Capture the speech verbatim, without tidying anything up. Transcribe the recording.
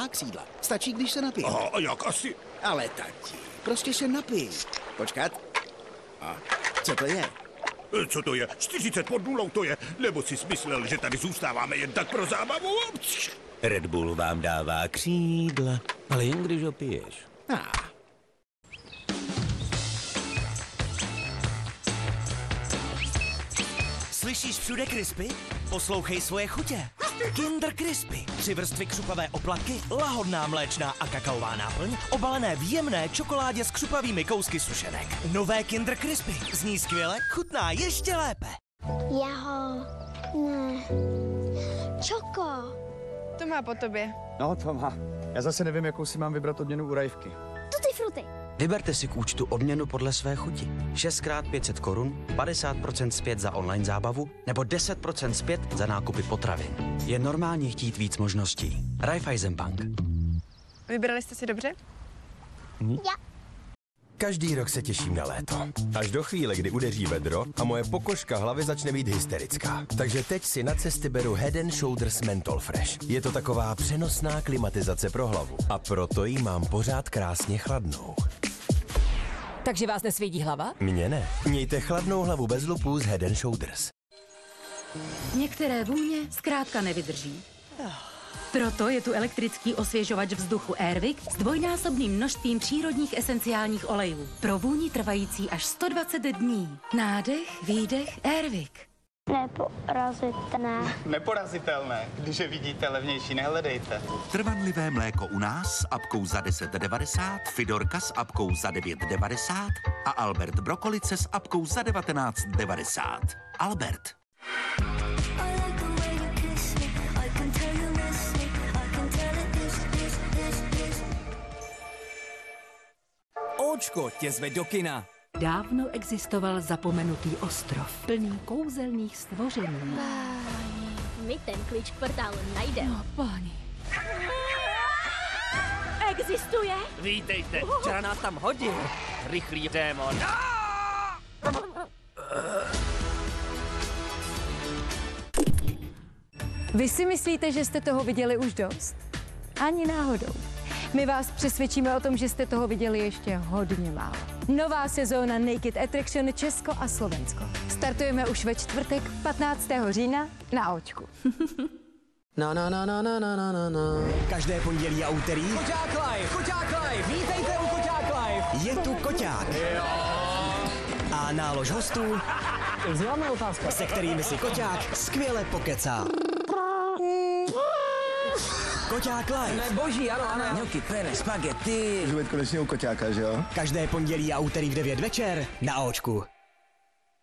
křídla. Stačí, když se napije. Aha, a jak asi? Ale tati, prostě se napij. Počkat. A co to je? E, Co to je? čtyřicet pod nulou to je. Nebo si smyslel, že tady zůstáváme jen tak pro zábavu? Red Bull vám dává křídla, ale jen když ho piješ. Ah. Slyšíš všude Crispy? Poslouchej svoje chutě. Kinder Crispy. Tři vrstvy křupavé oplatky, lahodná mléčná a kakaová náplň, obalené v jemné čokoládě s křupavými kousky sušenek. Nové Kinder Crispy. Zní skvěle, chutná ještě lépe. Jaho, ne, čoko. To má po tobě. No, to má. Já zase nevím, jakou si mám vybrat odměnu u Rajvky. Tutti fruty. Vyberte si k účtu odměnu podle své chuti. šest krát pět set korun, padesát procent zpět za online zábavu nebo deset procent zpět za nákupy potravin. Je normálně chtít víc možností. Raiffeisenbank. Vybrali jste si dobře? Ja. Každý rok se těším na léto. Až do chvíle, kdy udeří vedro a moje pokožka hlavy začne být hysterická. Takže teď si na cesty beru Head and Shoulders Menthol Fresh. Je to taková přenosná klimatizace pro hlavu. A proto ji mám pořád krásně chladnou. Takže vás nesvědí hlava? Mně ne. Mějte chladnou hlavu bez lupů z Head and Shoulders. Některé vůně zkrátka nevydrží. Proto je tu elektrický osvěžovač vzduchu Airwick s dvojnásobným množstvím přírodních esenciálních olejů. Pro vůni trvající až sto dvacet dní. Nádech, výdech, Airwick. Neporazitelné. Neporazitelné. Když je vidíte levnější, nehledejte. Trvanlivé mléko u nás s apkou za deset devadesát, Fidorka s apkou za devět devadesát a Albert Brokolice s apkou za devatenáct devadesát. Albert. Óčko tě zve do kina. Dávno existoval zapomenutý ostrov, plný kouzelných stvoření. Páni, my ten klíč k portálu najdeme. No, páni. Existuje? Vítejte, včera nás tam hodil. Rychlý démon. Vy si myslíte, že jste toho viděli už dost? Ani náhodou. My vás přesvědčíme o tom, že jste toho viděli ještě hodně málo. Nová sezóna Naked Attraction Česko a Slovensko. Startujeme už ve čtvrtek patnáctého října na Óčku. Na na na na na na na na. Každé pondělí a úterý Koťák Live, Koťák Live, vítejte u Koťák Live. je tu Koťák. Jo. A nálož hostů, Známá otázka. se kterými si Koťák skvěle pokecá. Koťák Live. Ne, boží, ano, ano. Ňoky, pere, spaghetti. Už konečně u Koťáka, že jo? Každé pondělí a úterý v devět večer na Óčku.